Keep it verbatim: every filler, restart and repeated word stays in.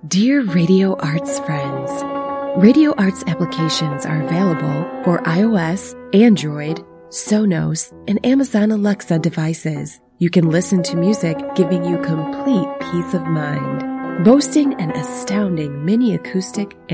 Dear Radio Arts friends, Radio Arts applications are available for iOS, Android, Sonos, and Amazon Alexa devices. You can listen to music giving you complete peace of mind. Boasting an astounding mini acoustic